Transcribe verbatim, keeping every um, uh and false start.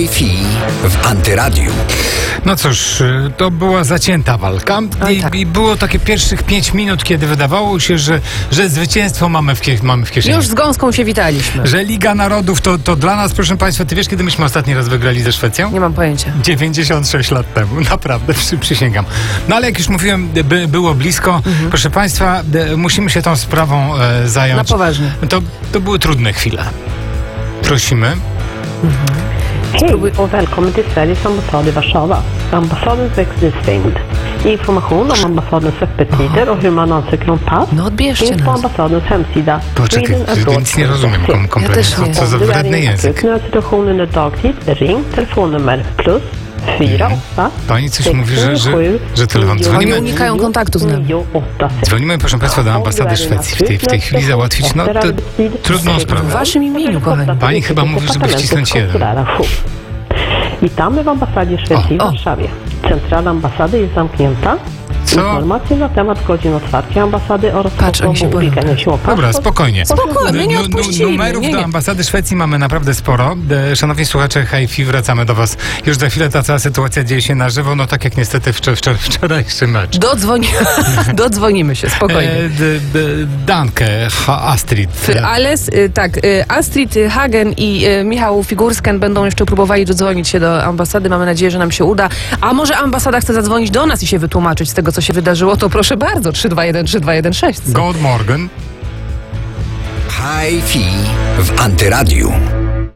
Hi-Fi w Antyradiu. No cóż, to była zacięta walka i, tak. i było takie pierwszych pięć minut, kiedy wydawało się, że, że zwycięstwo mamy w, kie- mamy w kieszeni. Już z gąską się witaliśmy. Że Liga Narodów to, to dla nas, proszę Państwa, ty wiesz, kiedy myśmy ostatni raz wygrali ze Szwecją? Nie mam pojęcia. dziewięćdziesiąt sześć lat temu, naprawdę, przy, przysięgam. No ale jak już mówiłem, by, było blisko. Mhm. Proszę Państwa, e, musimy się tą sprawą e, zająć. Na poważnie. To, to były trudne chwile. Prosimy. Mhm. Hej och välkommen till Sveriges ambassad i Warszawa. Ambassadens växel är stängd. Information om ambassadens öppettider och hur man ansöker om pass No odbierzcie finns på nas. ambassadens hemsida. Poczekaj, nic nie rozumiem kom- kompletnie. Ja też nie. Co, co za Om du är wredny i en język. akut nödsituation under dagtid, ring telefonnummer plus fyra åtta Pani coś mówi, że, że, że telefon. Oni Dzwonimy, unikają kontaktu z nami. dzwonimy, proszę Państwa, do ambasady Szwecji w tej, w tej chwili załatwić no, te, trudną W sprawę. waszym imieniu, kochani. Pani chyba mówi, żeby wcisnąć jeden. Witamy w ambasadzie Szwecji w O, o. Warszawie. Centrala ambasady jest zamknięta. Co? Informacje na temat godzin otwarcia ambasady oraz Patrz, oni się sposobu boją. ubiegania się o paszport. Dobra, spokojnie. Spokojnie, nie Nu- nu- odpuścimy. Numerów Nie, do nie. ambasady Szwecji mamy naprawdę sporo. E, Szanowni słuchacze Hi-Fi, wracamy do Was. Już za chwilę ta cała sytuacja dzieje się na żywo, no tak jak niestety wczor- wczor- wczorajszy mecz. Dodzwoni... Dodzwonimy się, spokojnie. E, d- d- Danke, ha- Astrid. E, Ales, y, tak, y, Astrid Hagen i y, Michał Figursken będą jeszcze próbowali dodzwonić się do ambasady. Mamy nadzieję, że nam się uda. A może ambasada chce zadzwonić do nas i się wytłumaczyć z tego, co się wydarzyło, to proszę bardzo. trzy dwa jeden trzy dwa jeden sześć. Good morgen. Hi-Fi w Antyradiu.